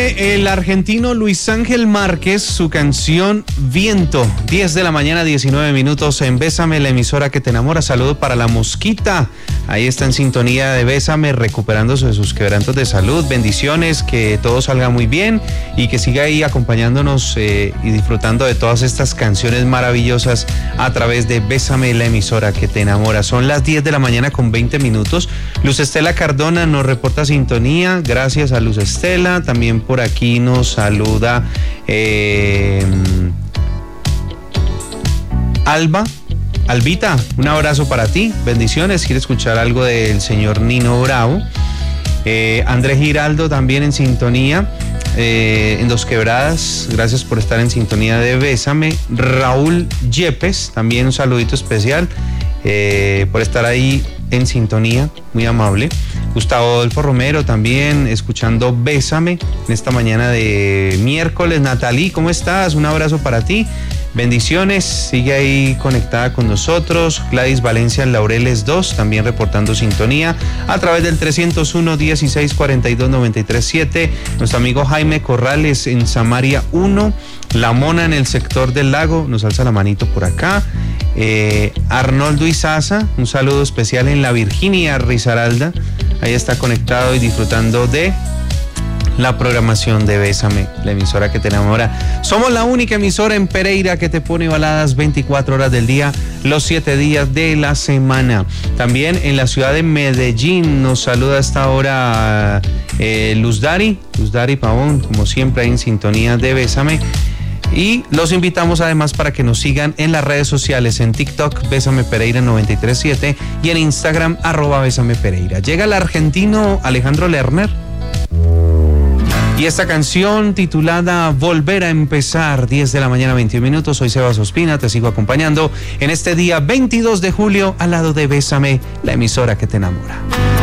pone el argentino Luis Ángel Márquez su canción Viento. 10 de la mañana, 19 minutos en Bésame, la emisora que te enamora. Saludo para la Mosquita. Ahí está en sintonía de Bésame, recuperándose de sus quebrantos de salud. Bendiciones, que todo salga muy bien y que siga ahí acompañándonos y disfrutando de todas estas canciones maravillosas a través de Bésame, la emisora que te enamora. Son las 10 de la mañana con 20 minutos. Luz Estela Cardona nos reporta sintonía. Gracias a Luz Estela. También por aquí nos saluda Albita, un abrazo para ti, bendiciones. Quiere escuchar algo del señor Nino Bravo. Andrés Giraldo también en sintonía en Dos Quebradas, gracias por estar en sintonía de Bésame. Raúl Yepes, también un saludito especial por estar ahí en sintonía, muy amable. Gustavo Adolfo Romero también escuchando Bésame en esta mañana de miércoles. Natalie, ¿cómo estás? Un abrazo para ti. Bendiciones, sigue ahí conectada con nosotros. Gladys Valencia en Laureles 2, también reportando sintonía a través del 301-1642-937. Nuestro amigo Jaime Corrales en Samaria 1. La Mona en el sector del lago, nos alza la manito por acá. Arnoldo Izaza, un saludo especial en la Virginia Risaralda. Ahí está conectado y disfrutando de la programación de Bésame, la emisora que te enamora. Somos la única emisora en Pereira que te pone baladas 24 horas del día, los 7 días de la semana. También en la ciudad de Medellín nos saluda a esta hora Luz Dari Pavón, como siempre ahí en sintonía de Bésame. Y los invitamos además para que nos sigan en las redes sociales, en TikTok, Bésame Pereira 937 y en Instagram, @Bésame Pereira. Llega el argentino Alejandro Lerner y esta canción titulada Volver a Empezar, 10 de la mañana, 21 minutos. Soy Sebas Ospina, te sigo acompañando en este día 22 de julio al lado de Bésame, la emisora que te enamora.